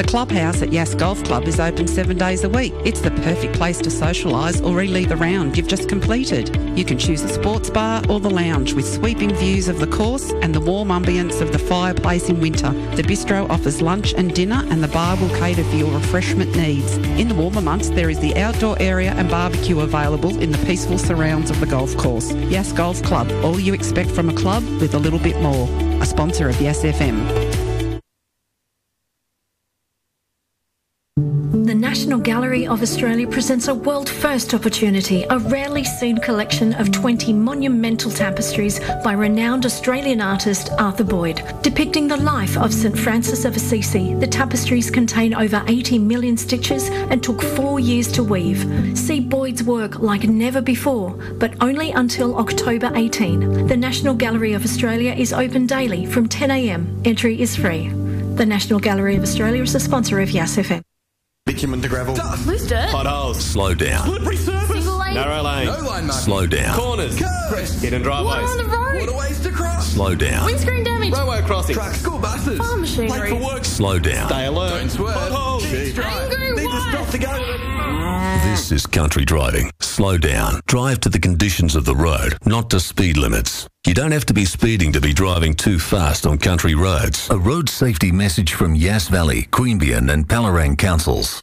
Clubhouse at Yass Golf Club is open 7 days a week. It's the perfect place to socialise or relive a round you've just completed. You can choose the sports bar or the lounge with sweeping views of the course and the warm ambience of the fireplace in winter. The bistro offers lunch and dinner, and the bar will cater for your refreshment needs. In the warmer months, there is the outdoor area and barbecue available in the peaceful surrounds of the golf course. Yass Golf Club, all you expect from a club with a little bit more. A sponsor of Yass FM. The National Gallery of Australia presents a world-first opportunity, a rarely seen collection of 20 monumental tapestries by renowned Australian artist Arthur Boyd. Depicting the life of St Francis of Assisi, the tapestries contain over 80 million stitches and took 4 years to weave. See Boyd's work like never before, but only until October 18. The National Gallery of Australia is open daily from 10 a.m. Entry is free. The National Gallery of Australia is a sponsor of Yass FM. Bitumen to gravel. Loose dirt. Potholes. Slow down. Slippery surface. Single lane. Narrow lane. No line marking. Slow down. Corners. Curves. Hidden driveways. Water on the road. Waterways to cross. Slow down. Windscreen damage. Railway crossing. Trucks. School buses. Farm machinery. Late for work. Slow down. Stay alert. Don't swerve. Potholes. Angry Need to wife. stop to go. This is country driving. Slow down. Drive to the conditions of the road, not to speed limits. You don't have to be speeding to be driving too fast on country roads. A road safety message from Yass Valley, Queanbeyan and Palorang councils.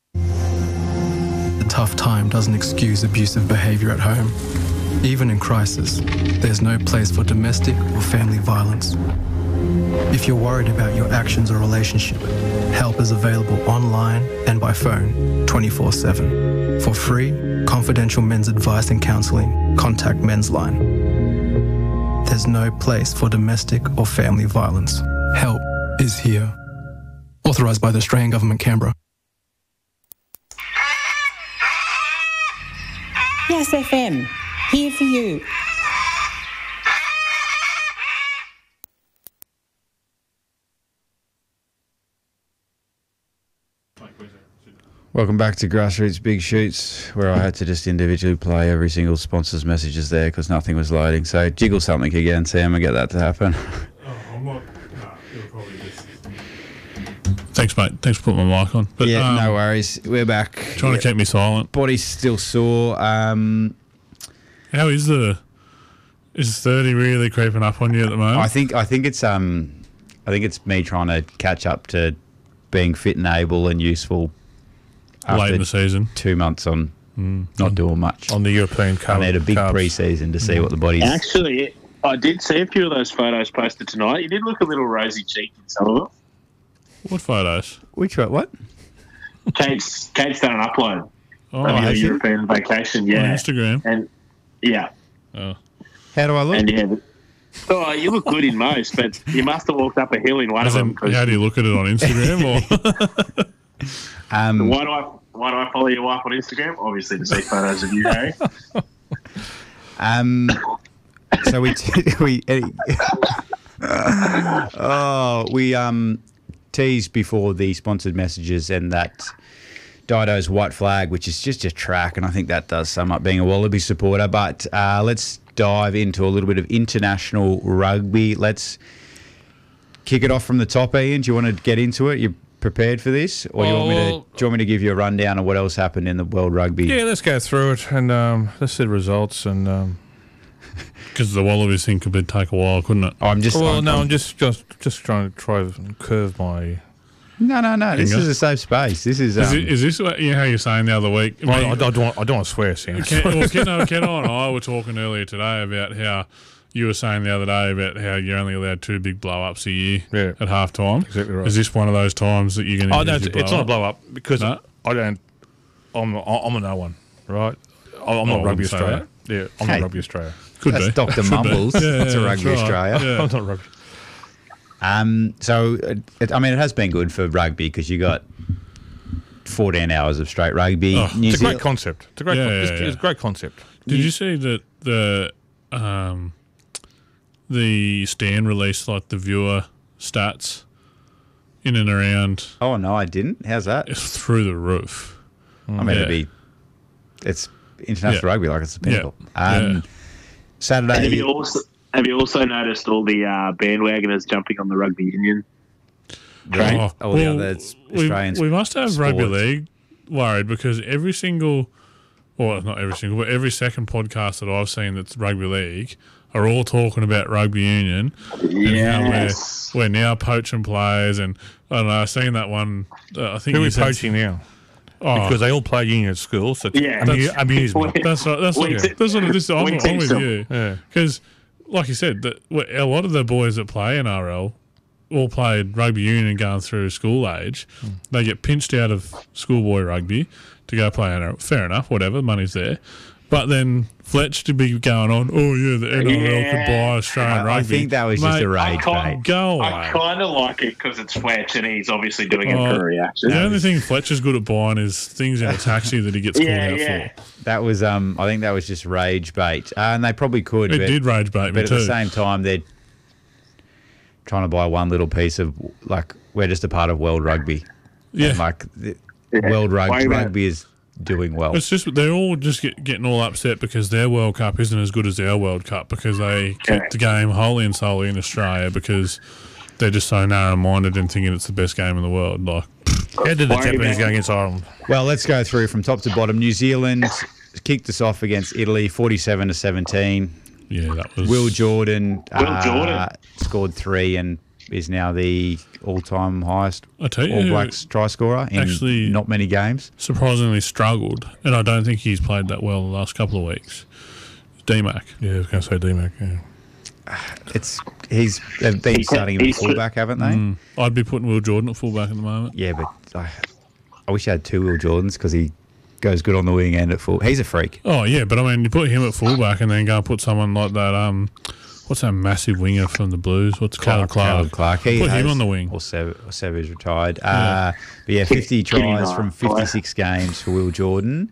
A tough time doesn't excuse abusive behaviour at home. Even in crisis, there's no place for domestic or family violence. If you're worried about your actions or relationship, help is available online and by phone 24/7. For free, confidential men's advice and counselling, contact Men's Line. There's no place for domestic or family violence. Help is here. Authorised by the Australian Government, Canberra. Yass FM, here for you. Welcome back to Grassroots Big Shoots, where I had to just individually play every single sponsor's messages there because nothing was loading. So jiggle something again, Sam, and get that to happen. I'm not. No, it'll probably just. Thanks, mate. Thanks for putting my mic on. But, yeah, no worries. We're back. Trying to keep me silent. Body's still sore. How is is 30 really creeping up on you at the moment? I think it's me trying to catch up to being fit and able and useful. Late in the season, 2 months on not doing much on the European Cup. I need a big pre-season to see what the body's. Actually, I did see a few of those photos posted tonight. You did look a little rosy cheeked in some of them. What photos? Which what? Kate's done an upload of your European vacation. Yeah, on Instagram. And yeah. Oh. How do I look? And yeah, you look good in most, but you must have walked up a hill in one of them. How do you look at it on Instagram? Why do I follow your wife on Instagram? Obviously to see photos of you, Harry. So we teased before the sponsored messages and that Dido's White Flag, which is just a track, and I think that does sum up being a Wallaby supporter. But let's dive into a little bit of international rugby. Let's kick it off from the top, Ian. Do you want to get into it? You prepared for this, or do you want me to give you a rundown of what else happened in the World Rugby? Yeah, let's go through it and let's see the results and. Because the Wallabies thing could take a while, couldn't it? I'm just trying to try and curve my. No. This is a safe space. This is. Is this how you're saying the other week? I don't want to swear, Sam. Ken and I were talking earlier today about how you were saying the other day about how you're only allowed 2 big blow-ups a year at half-time. Exactly right. Is this one of those times that you're going to use your blow-up? It's not a blow-up because I don't. I'm a no one, right? I'm not Rugby Australia. Yeah, I'm not Rugby Australia. That's Dr. Mumbles. That's a Rugby Australia. Yeah. I'm not Rugby. So, it has been good for rugby because you got 14 hours of straight rugby. It's a great concept. It's a great concept. Did you see that the Stan released like the viewer stats in and around? Oh no, I didn't. How's that? It's through the roof. I mean, it's international rugby, like it's the pinnacle. Saturday. And have you also noticed all the bandwagoners jumping on the rugby union all the other Australians. We must have sports. rugby league worried because every second podcast that I've seen that's rugby league are all talking about rugby union. Yes. And how we're now poaching players. And I don't know, I've seen that one. I think Who are we you said- poaching now? Oh, Because they all play union at school, so it's amusement. That's right. That's what this. I'm with you. Because, like you said, a lot of the boys that play NRL all played rugby union going through school age. They get pinched out of schoolboy rugby to go play NRL. Fair enough, whatever, money's there. But then Fletch to be going on, oh yeah, the NRL could buy Australian rugby. I think that was just a rage bait. Go away. I kind of like it because it's Fletch and he's obviously doing it for a reaction. The only thing Fletch is good at buying is things in a taxi that he gets called out for. That was, I think that was just rage bait, and they probably could. It did rage bait me but too. at the same time, they're trying to buy one little piece of we're just a part of World Rugby. Yeah, and World Rugby is doing well. It's just they're all just getting all upset because their World Cup isn't as good as our World Cup because they kept the game wholly and solely in Australia because they're just so narrow-minded and thinking it's the best game in the world. Like, how did the Japanese go against Ireland? Well, let's go through from top to bottom. New Zealand kicked us off against Italy, 47-17. Yeah, that was Will Jordan. Scored 3 and is now the all-time highest I tell you, All Blacks try scorer in actually not many games. Surprisingly struggled, and I don't think he's played that well the last couple of weeks. D-Mac. Yeah, I was going to say D-Mac, yeah. They've been starting him at fullback, haven't they? I'd be putting Will Jordan at fullback at the moment. Yeah, but I wish I had 2 Will Jordans because he goes good on the wing and at full. He's a freak. Oh yeah, but I mean, you put him at fullback and then go and put someone like that. What's that massive winger from the Blues? What's Clark? Clark. He put him on the wing. Or Sever's retired. But yeah, 50 tries from 56 games for Will Jordan.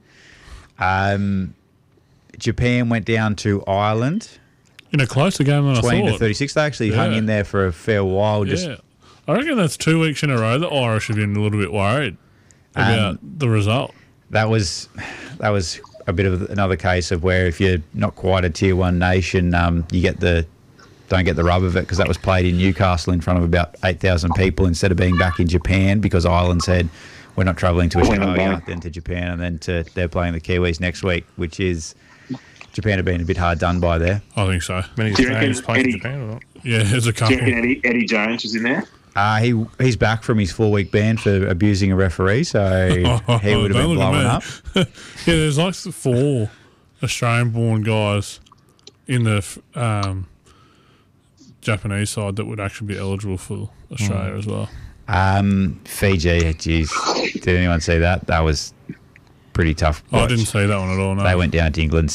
Japan went down to Ireland. In a closer game than I thought. 20-36. They actually hung in there for a fair while. I reckon that's 2 weeks in a row the Irish have been a little bit worried about the result. That was a bit of another case of where if you're not quite a tier 1 nation, you don't get the rub of it because that was played in Newcastle in front of about 8,000 people instead of being back in Japan because Ireland said we're not travelling to Australia, then to Japan, and then they're playing the Kiwis next week, which is Japan have been a bit hard done by there. I think so. Many Australians playing in Japan or not? Yeah, there's a couple. Do you reckon Eddie Jones was in there? He's back from his 4-week ban for abusing a referee, so he would have been blowing up. Yeah, there's like 4 Australian-born guys in the Japanese side that would actually be eligible for Australia as well. Fiji, geez, did anyone see that? That was pretty tough. I didn't see that one at all. No. They went down to England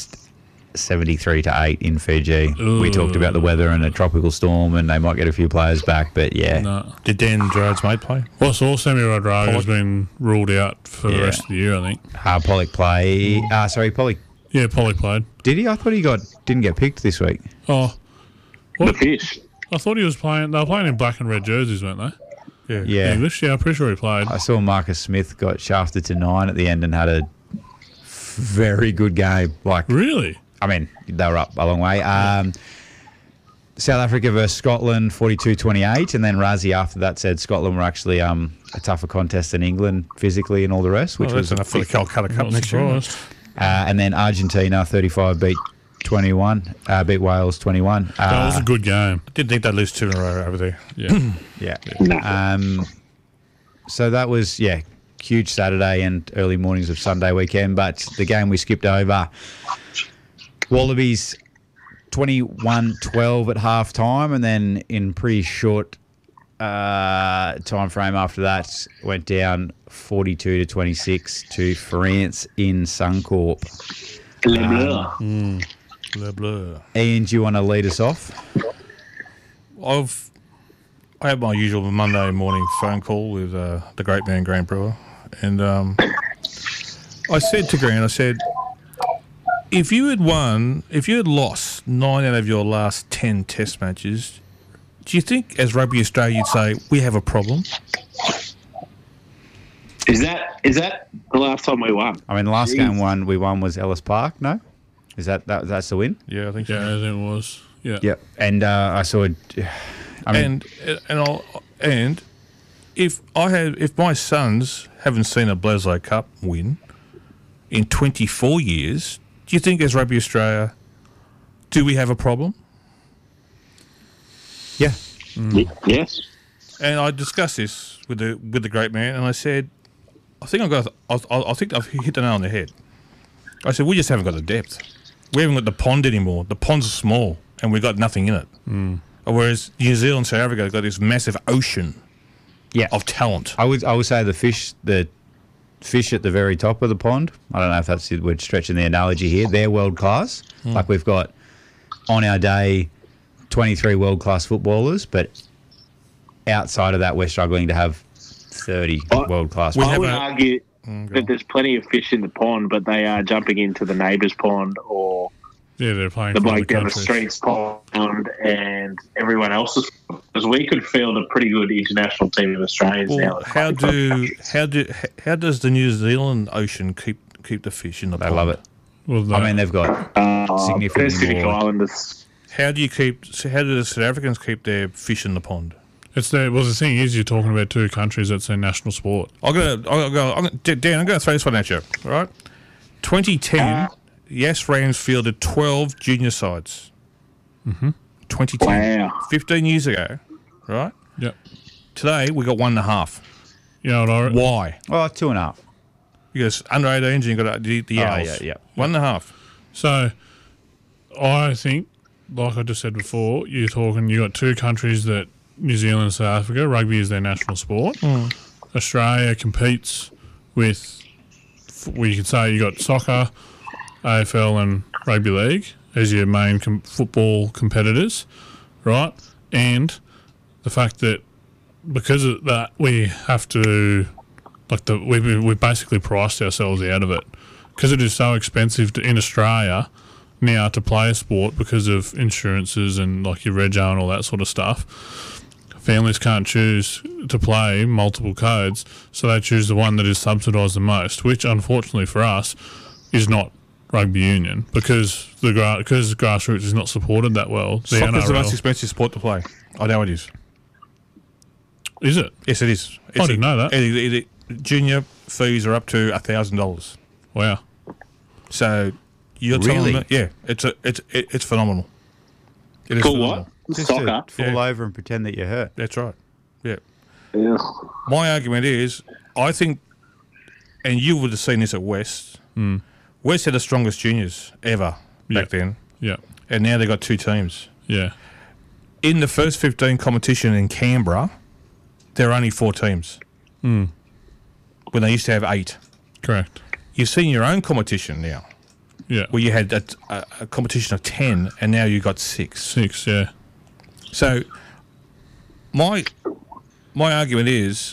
73-8 in Fiji. Ooh. We talked about the weather and a tropical storm, and they might get a few players back, but yeah. No. Did Dan Gerard's mate play? Well, I saw Sammy Rodriguez has been ruled out for the rest of the year, I think. Pollock play. Pollock. Yeah, Pollock played. Did he? I thought he didn't get picked this week. Oh, the fish. I thought he was playing. They were playing in black and red jerseys, weren't they? Yeah. English. Yeah, I'm pretty sure he played. I saw Marcus Smith got shafted to 9 at the end and had a very good game. Really? I mean, they were up a long way. South Africa versus Scotland, 42-28, and then Razi after that said Scotland were actually a tougher contest than England physically and all the rest, which was enough for the Calcutta Cup next year. And then Argentina, 35 beat 21, beat Wales 21. That was a good game. I didn't think they'd lose 2 in a row over there. Yeah. Yeah. So that was, huge Saturday and early mornings of Sunday weekend. But the game we skipped over, Wallabies 21-12 at half time, and then in pretty short time frame after that went down 42-26 to France in Suncorp. Le Bleu. Ian, do you want to lead us off? I have my usual Monday morning phone call with the great man Grant Brewer, and I said to Grant, if you had lost 9 out of your last 10 Test matches, do you think as Rugby Australia you'd say we have a problem? Is that the last time we won? I mean, the last game we won was Ellis Park. No, is that's the win? Yeah, I think so. Yeah, it was. Yeah. Yep. And I saw. And if if my sons haven't seen a Bledisloe Cup win in 24 years, do you think as Rugby Australia, do we have a problem? Yeah. Yes. And I discussed this with the great man, and I said, I think I've hit the nail on the head. I said, we just haven't got the depth. We haven't got the pond anymore. The ponds are small, and we've got nothing in it. Whereas New Zealand, South Africa have got this massive ocean of talent. I would say the fish at the very top of the pond, I don't know if we're stretching the analogy here, they're world class. Like we've got, on our day, 23 world class footballers, but outside of that, we're struggling to have 30 world class. I would argue that there's plenty of fish in the pond, but they are jumping into the neighbour's pond or they're playing the for bloke down the countries. street's pond and everyone else's. Because we could field a pretty good international team of Australians now. Well, how does the New Zealand Ocean keep the fish in the pond? They love it. Well, I mean, they've got significantly Pacific more. Islanders. How do the South Africans keep their fish in the pond? The thing is, you're talking about two countries that's their national sport. Dan, I'm going to throw this one at you. All right, 2010, Yes Rams fielded 12 junior sides. 2010, 15 years ago, right? Yep. Today we got 1.5. You know what I reckon? Why? Well, 2.5. Because under 18s and you got the Owls. Yeah. 1.5. So, I think, like I just said before, you got two countries that New Zealand and South Africa, rugby is their national sport. Australia competes with, you could say you got soccer, AFL and rugby league as your main football competitors, right? And the fact that because of that, we have to, we basically priced ourselves out of it because it is so expensive in Australia now to play a sport because of insurances and like your rego and all that sort of stuff. Families can't choose to play multiple codes, so they choose the one that is subsidised the most, which unfortunately for us is not rugby union because because grassroots is not supported that well. The Soccer's the NRL. most expensive sport to play. I know it is. Is it? Yes, it is. I didn't know that. Junior fees are up to $1,000. Wow. So you're telling me, it's phenomenal. It is Cool phenomenal. what? Just Soccer. to fall over and pretend that you're hurt. That's right. Yeah. Yeah. My argument is, I think, and you would have seen this at West. West had the strongest juniors ever back then. Yeah. And now they've got two teams. Yeah. In the first 15 competition in Canberra, there are only 4 teams. When they used to have 8. Correct. You've seen your own competition now. Yeah. Where you had a competition of 10 and now you've got 6. 6, yeah. So my argument is,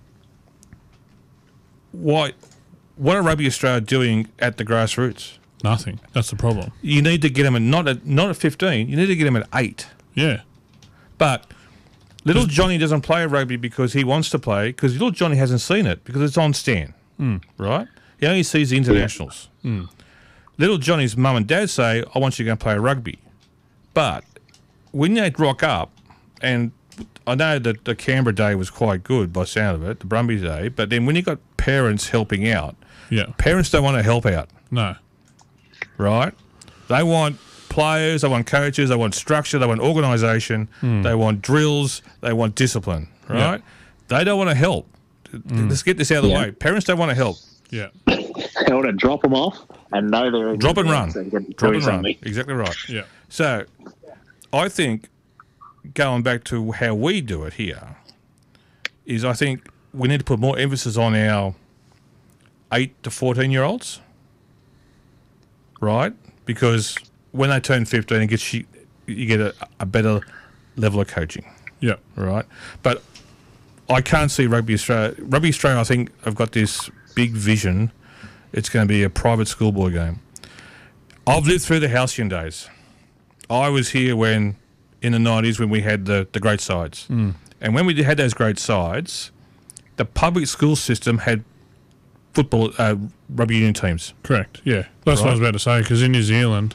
what are Rugby Australia doing at the grassroots? Nothing. That's the problem. You need to get them not at 15. You need to get them at 8. Yeah. But little Johnny doesn't play rugby because he wants to play, because little Johnny hasn't seen it because it's on Stan, right? He only sees the internationals. Little Johnny's mum and dad say, I want you to go and play rugby. But when they rock up, and I know that the Canberra day was quite good by the sound of it, the Brumbies day, but then when you got parents helping out, parents don't want to help out. No. Right? They want players, they want coaches, they want structure, they want organisation, they want drills, they want discipline, right? They don't want to help. Let's get this out of the way. Parents don't want to help. Yeah. They want to drop them off and know they're in Drop and the run. dance and get Drop doing and run. something. Exactly right. Yeah. So I think, going back to how we do it here, is I think we need to put more emphasis on our 8 to 14-year-olds, right? Because when they turn 15, you get a better level of coaching. Yeah. Right? But I can't see Rugby Australia. Rugby Australia, I think, have got this big vision. It's going to be a private schoolboy game. I've lived through the halcyon days. I was here in the 90s when we had the great sides. And when we had those great sides, the public school system had football, rugby union teams. Correct, yeah. That's what I was about to say, because in New Zealand,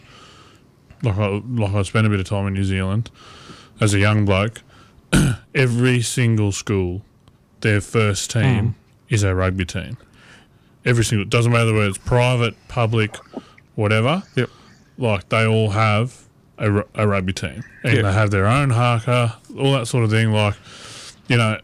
I spent a bit of time in New Zealand as a young bloke, every single school their first team is a rugby team. Every single, doesn't matter whether it's private, public, whatever. Yep. Like they all have a rugby team, and Yep. they have their own haka, all that sort of thing. Like, you know,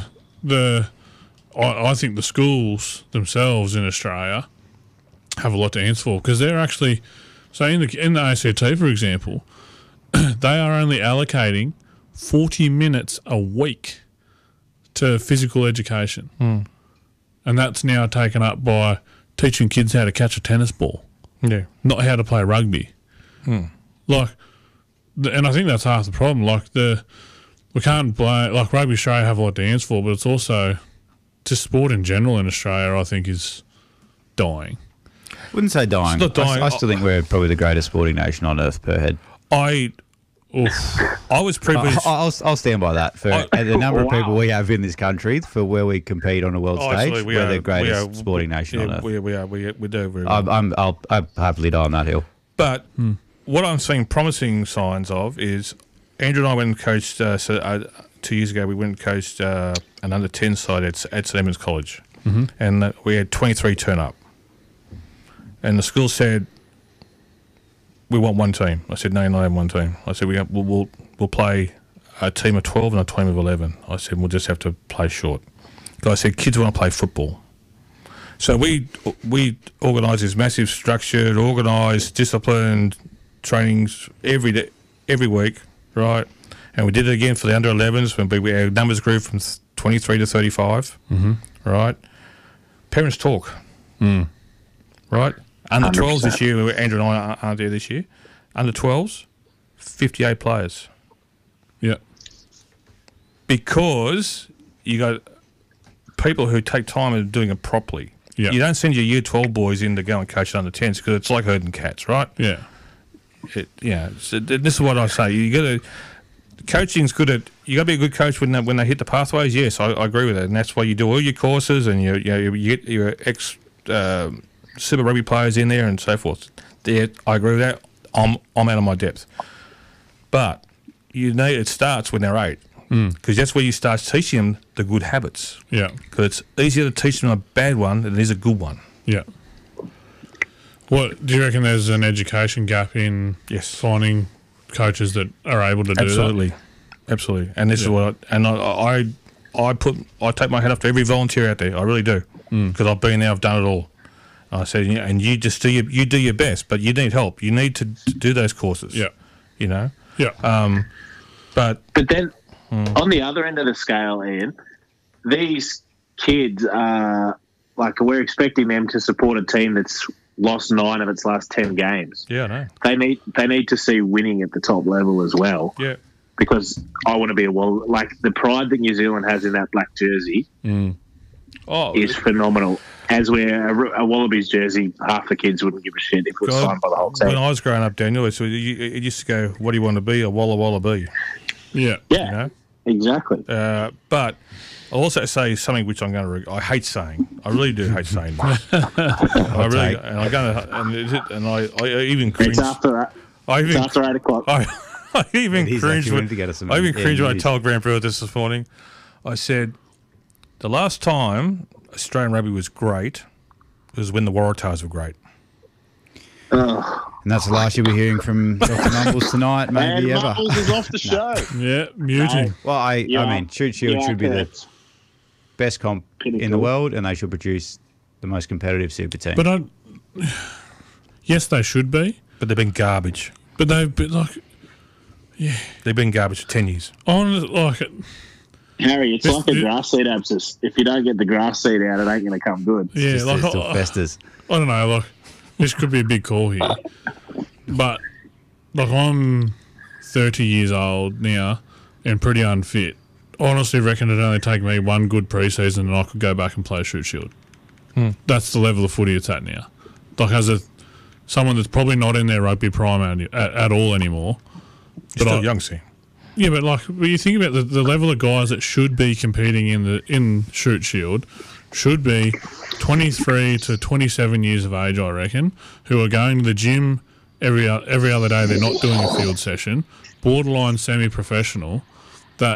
I think the schools themselves in Australia have a lot to answer for, because they're actually, so in the ACT, for example, they are only allocating 40 minutes a week to physical education. And that's now taken up by teaching kids how to catch a tennis ball. Yeah. Not how to play rugby. Like, and I think that's half the problem. Like, we can't blame, like, Rugby Australia have a lot to answer for, but it's also just sport in general in Australia, I think, is dying. Wouldn't say dying. It's not dying. I still think we're probably the greatest sporting nation on earth per head. I was privileged. I'll stand by that. For the number of people we have in this country, for where we compete on a world stage, we're the greatest sporting nation on earth. We do very well. I'll happily die on that hill. But what I'm seeing promising signs of is Andrew and I went and coached 2 years ago. We went and coached an under 10 side at St Edmunds College, and we had 23 turn up. And the school said, "We want one team." I said, "No, you're not having one team." I said, "We'll play a team of 12 and a team of 11." I said, "We'll just have to play short." Because I said, "Kids want to play football." So we organised this massive structured, organised, disciplined trainings every day, every week, right? And we did it again for the under 11s when our numbers grew from 23 to 35, right? Parents talk, right? Under 12s this year, Andrew and I aren't there this year. Under 12s, 58 players. Yeah. Because you got people who take time in doing it properly. Yeah. You don't send your year 12 boys in to go and coach under 10s because it's like herding cats, right? Yeah. So this is what I say. You got to coaching's good at. You got to be a good coach when they hit the pathways. Yes, I agree with that, and that's why you do all your courses and you get your ex Super Rugby players in there and so forth. I agree with that. I'm out of my depth, but it starts when they're 8 because that's where you start teaching them the good habits. Yeah, because it's easier to teach them a bad one than it is a good one. Yeah. What do you reckon? There's an education gap in finding coaches that are able to do that? Absolutely. And this is what I take my hat off to every volunteer out there. I really do because I've been there. I've done it all. I said, and you just do your best, but you need help. You need to do those courses. Yeah, you know. Yeah. But then on the other end of the scale, Ian, these kids are like we're expecting them to support a team that's lost 9 of its last 10 games. Yeah, I know. They need to see winning at the top level as well. Yeah. Because I want to be like the pride that New Zealand has in that black jersey is phenomenal. As we're a Wallabies jersey, half the kids wouldn't give a shit if it was signed by the whole team. When I was growing up, Daniel, it used to go, "What do you want to be? A Walla Walla bee?" Yeah. Yeah. You know? Exactly. But I'll also say something which I'm going to. I hate saying. I really do hate saying. I really, and I'm going to, and I even cringe. It's after 8 o'clock. I even cringed when I told Grant Brewer this morning. I said, the last time Australian rugby was great was when the Waratahs were great. And that's the last you'll be hearing from Dr. Mumbles tonight, maybe and ever. Mumbles is off the show. Yeah, muting. Well, I mean, Shoot Shield should be the best comp in the world, and they should produce the most competitive super team. But yes, they should be. But they've been garbage. But they've been they've been garbage for 10 years. Harry, it's like a grass seed abscess. If you don't get the grass seed out, it ain't going to come good. Yeah, it still festers. I don't know. Like, this could be a big call here, but like I'm 30 years old now and pretty unfit. I honestly reckon it'd only take me one good pre-season and I could go back and play Shoot Shield. That's the level of footy it's at now. Like as someone that's probably not in their rugby prime at all anymore. You're still young, see. Yeah, but like when you think about the level of guys that should be competing in Shoot Shield, should be 23 to 27 years of age, I reckon, who are going to the gym every other day. They're not doing a field session, borderline semi-professional, that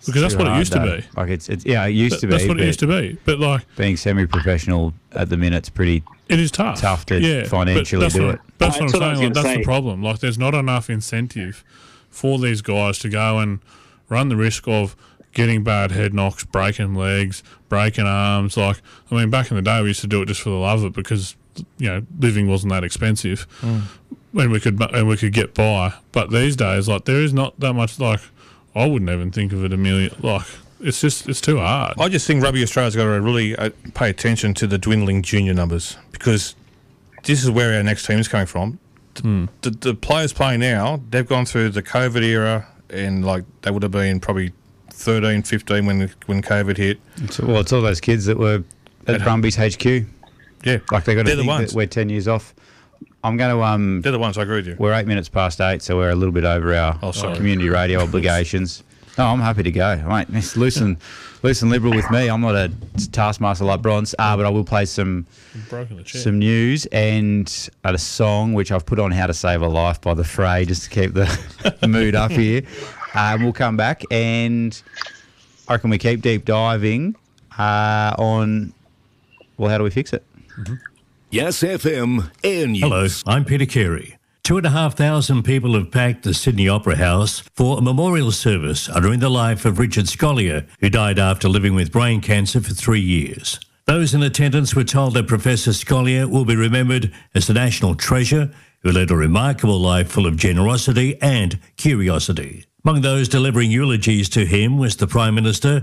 because that's what it used to be. Like it's it used to be. That's what it used to be. But like being semi-professional at the minute's pretty. It is tough. Tough to financially do it. That's what I'm saying. Like, that's the problem. Like there's not enough incentive for these guys to go and run the risk of getting bad head knocks, breaking legs, breaking arms. Like, I mean, back in the day, we used to do it just for the love of it because, living wasn't that expensive and we could get by. But these days, like, there is not that much, like, I wouldn't even think of it a million, like, it's too hard. I just think Rugby Australia's got to really pay attention to the dwindling junior numbers because this is where our next team is coming from. The players playing now, they've gone through the COVID era and, like, they would have been probably 13, 15 when COVID hit. It's all those kids that were at Brumbies HQ. Yeah. Like they're the ones. That we're 10 years off. I'm going to... they're the ones, I agree with you. We're 8 minutes past 8, so we're a little bit over our community radio obligations. No, I'm happy to go. Mate, it's loose and liberal with me. I'm not a taskmaster like Bronze, but I will play some news and a song which I've put on How to Save a Life by The Fray just to keep the mood up here. We'll come back and I reckon we keep deep diving on, well, how do we fix it? Yes FM Air News. Hello, I'm Peter Carey. 2,500 people have packed the Sydney Opera House for a memorial service honouring the life of Richard Scolyer, who died after living with brain cancer for 3 years. Those in attendance were told that Professor Scolyer will be remembered as a national treasure who led a remarkable life full of generosity and curiosity. Among those delivering eulogies to him was the Prime Minister,